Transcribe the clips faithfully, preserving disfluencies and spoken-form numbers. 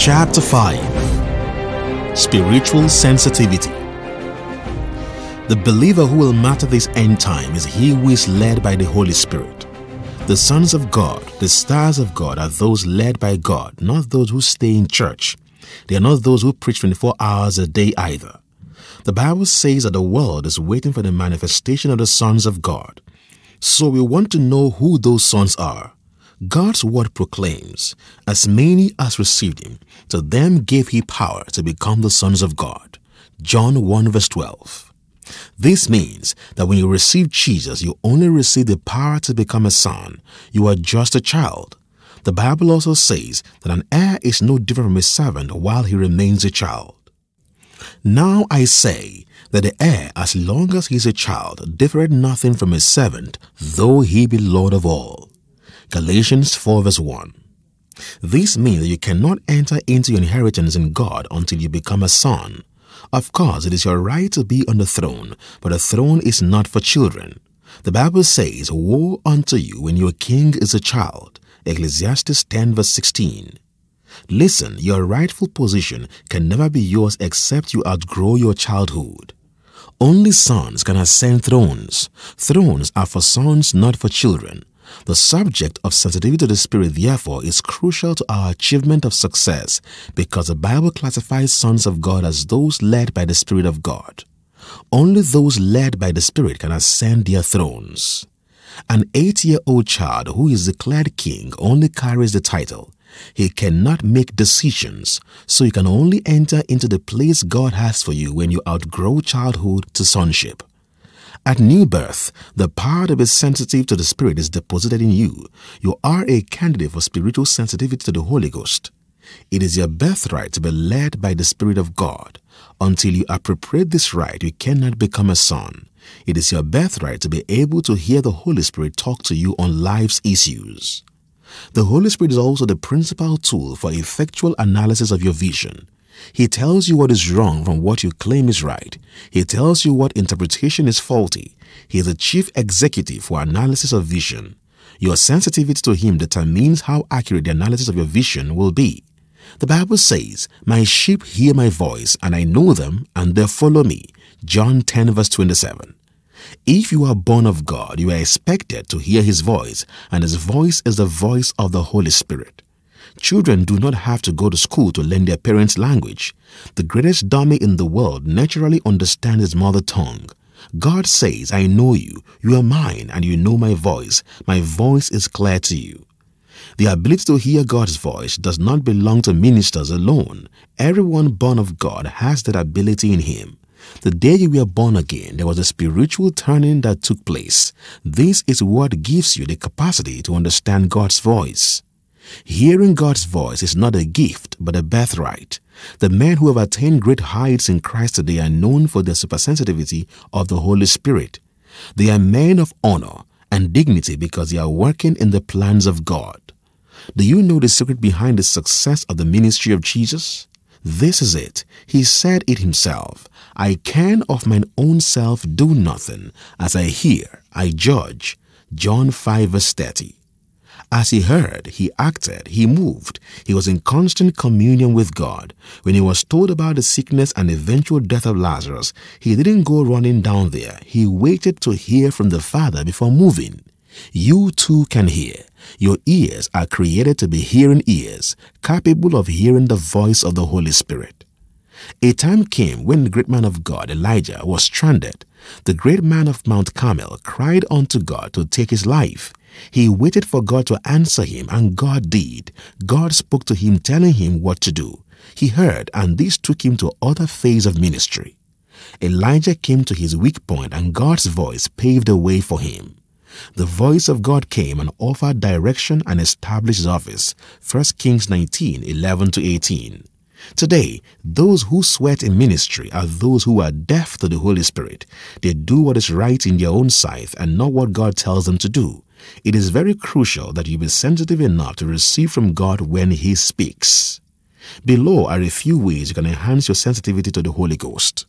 Chapter five. Spiritual Sensitivity. The believer who will matter this end time is he who is led by the Holy Spirit. The sons of God, the stars of God, are those led by God, not those who stay in church. They are not those who preach twenty-four hours a day either. The Bible says that the world is waiting for the manifestation of the sons of God. So we want to know who those sons are. God's word proclaims, as many as received him, to them gave he power to become the sons of God. John one verse twelve. This means that when you receive Jesus, you only receive the power to become a son. You are just a child. The Bible also says that an heir is no different from a servant while he remains a child. Now I say that the heir, as long as he is a child, differeth nothing from a servant, though he be Lord of all. Galatians four verse one. This means that you cannot enter into your inheritance in God until you become a son. Of course, it is your right to be on the throne, but the throne is not for children. The Bible says, "Woe unto you when your king is a child." Ecclesiastes ten verse sixteen. Listen, your rightful position can never be yours except you outgrow your childhood. Only sons can ascend thrones. Thrones are for sons, not for children. The subject of sensitivity to the Spirit, therefore, is crucial to our achievement of success because the Bible classifies sons of God as those led by the Spirit of God. Only those led by the Spirit can ascend their thrones. An eight-year-old child who is declared king only carries the title. He cannot make decisions, so you can only enter into the place God has for you when you outgrow childhood to sonship. At new birth, the power to be sensitive to the Spirit is deposited in you. You are a candidate for spiritual sensitivity to the Holy Ghost. It is your birthright to be led by the Spirit of God. Until you appropriate this right, you cannot become a son. It is your birthright to be able to hear the Holy Spirit talk to you on life's issues. The Holy Spirit is also the principal tool for effectual analysis of your vision. He tells you what is wrong from what you claim is right. He tells you what interpretation is faulty. He is the chief executive for analysis of vision. Your sensitivity to him determines how accurate the analysis of your vision will be. The Bible says, "My sheep hear my voice, and I know them, and they follow me." John ten verse twenty-seven. If you are born of God, you are expected to hear his voice, and his voice is the voice of the Holy Spirit. Children do not have to go to school to learn their parents' language. The greatest dummy in the world naturally understands his mother tongue. God says, "I know you, you are mine, and you know my voice. My voice is clear to you." The ability to hear God's voice does not belong to ministers alone. Everyone born of God has that ability in him. The day you were born again, there was a spiritual turning that took place. This is what gives you the capacity to understand God's voice. Hearing God's voice is not a gift, but a birthright. The men who have attained great heights in Christ today are known for their supersensitivity of the Holy Spirit. They are men of honor and dignity because they are working in the plans of God. Do you know the secret behind the success of the ministry of Jesus? This is it. He said it himself, "I can of mine own self do nothing. As I hear, I judge." John five verse thirty. As he heard, he acted, he moved. He was in constant communion with God. When he was told about the sickness and eventual death of Lazarus, he didn't go running down there. He waited to hear from the Father before moving. You too can hear. Your ears are created to be hearing ears, capable of hearing the voice of the Holy Spirit. A time came when the great man of God, Elijah, was stranded. The great man of Mount Carmel cried unto God to take his life. He waited for God to answer him, and God did. God spoke to him, telling him what to do. He heard, and this took him to other phase of ministry. Elijah came to his weak point, and God's voice paved the way for him. The voice of God came and offered direction and established his office. First Kings nineteen, eleven to eighteen. Today, those who sweat in ministry are those who are deaf to the Holy Spirit. They do what is right in their own sight and not what God tells them to do. It is very crucial that you be sensitive enough to receive from God when He speaks. Below are a few ways you can enhance your sensitivity to the Holy Ghost.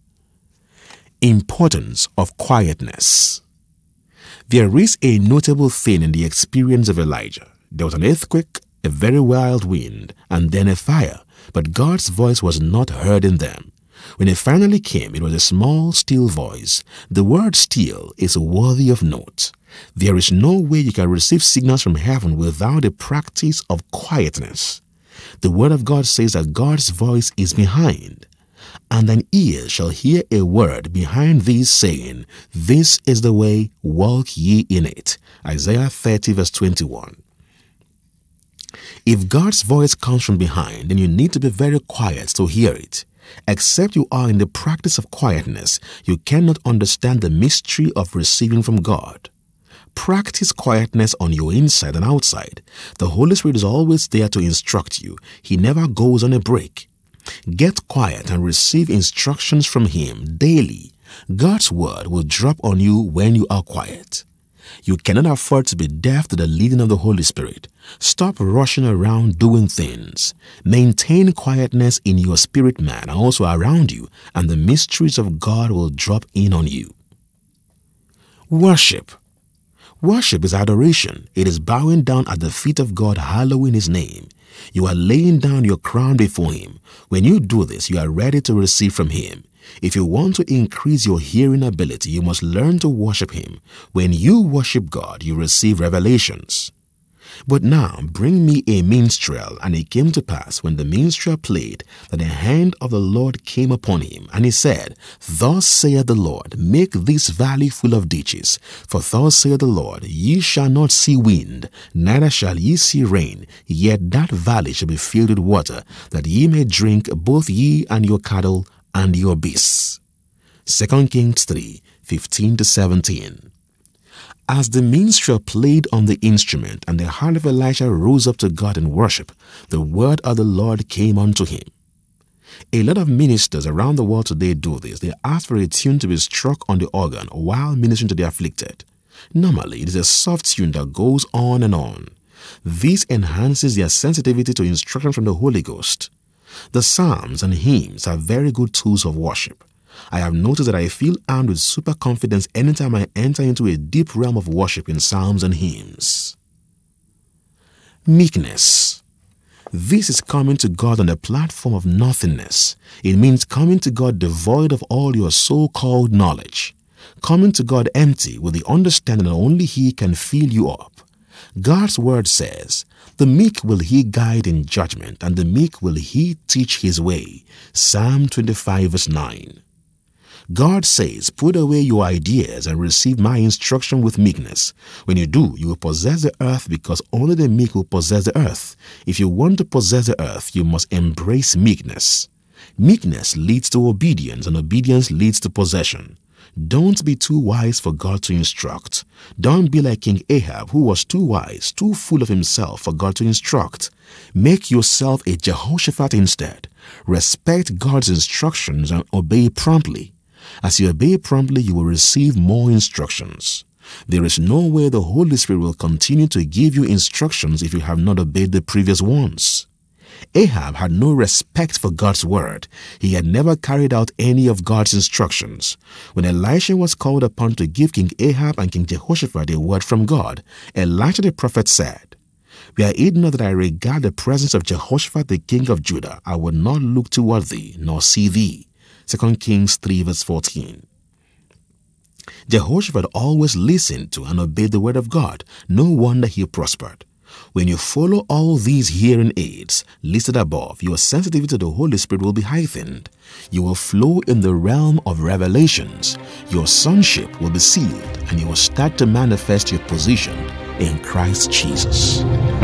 Importance of quietness. There is a notable thing in the experience of Elijah. There was an earthquake, a very wild wind, and then a fire, but God's voice was not heard in them. When it finally came, it was a small, still voice. The word still is worthy of note. There is no way you can receive signals from heaven without a practice of quietness. The word of God says that God's voice is behind, and thine ear shall hear a word behind thee saying, This is the way, walk ye in it. Isaiah thirty verse twenty-one. If God's voice comes from behind, then you need to be very quiet to hear it. Except you are in the practice of quietness, you cannot understand the mystery of receiving from God. Practice quietness on your inside and outside. The Holy Spirit is always there to instruct you. He never goes on a break. Get quiet and receive instructions from Him daily. God's word will drop on you when you are quiet. You cannot afford to be deaf to the leading of the Holy Spirit. Stop rushing around doing things. Maintain quietness in your spirit man and also around you, and the mysteries of God will drop in on you. Worship. Worship is adoration. It is bowing down at the feet of God, hallowing His name. You are laying down your crown before Him. When you do this, you are ready to receive from Him. If you want to increase your hearing ability, you must learn to worship Him. When you worship God, you receive revelations. But now bring me a minstrel. And it came to pass, when the minstrel played, that the hand of the Lord came upon him, and he said, Thus saith the Lord, make this valley full of ditches. For thus saith the Lord, ye shall not see wind, neither shall ye see rain, yet that valley shall be filled with water, that ye may drink, both ye and your cattle and your beasts. Second Kings three, fifteen to seventeen. As the minstrel played on the instrument, and the heart of Elisha rose up to God in worship, the word of the Lord came unto him. A lot of ministers around the world today do this. They ask for a tune to be struck on the organ while ministering to the afflicted. Normally, it is a soft tune that goes on and on. This enhances their sensitivity to instruction from the Holy Ghost. The psalms and hymns are very good tools of worship. I have noticed that I feel armed with super confidence anytime I enter into a deep realm of worship in psalms and hymns. Meekness. This is coming to God on the platform of nothingness. It means coming to God devoid of all your so-called knowledge. Coming to God empty with the understanding that only He can fill you up. God's word says, the meek will He guide in judgment, and the meek will He teach His way. Psalm twenty-five verse nine. God says, put away your ideas and receive my instruction with meekness. When you do, you will possess the earth, because only the meek will possess the earth. If you want to possess the earth, you must embrace meekness. Meekness leads to obedience, and obedience leads to possession. Don't be too wise for God to instruct. Don't be like King Ahab, who was too wise, too full of himself for God to instruct. Make yourself a Jehoshaphat instead. Respect God's instructions and obey promptly. As you obey promptly, you will receive more instructions. There is no way the Holy Spirit will continue to give you instructions if you have not obeyed the previous ones. Ahab had no respect for God's word. He had never carried out any of God's instructions. When Elisha was called upon to give King Ahab and King Jehoshaphat a word from God, Elisha the prophet said, Were it not that I regard the presence of Jehoshaphat the king of Judah, I would not look toward thee, nor see thee. Second Kings three verse fourteen. Jehoshaphat always listened to and obeyed the word of God. No wonder he prospered. When you follow all these hearing aids listed above, your sensitivity to the Holy Spirit will be heightened. You will flow in the realm of revelations. Your sonship will be sealed, and you will start to manifest your position in Christ Jesus.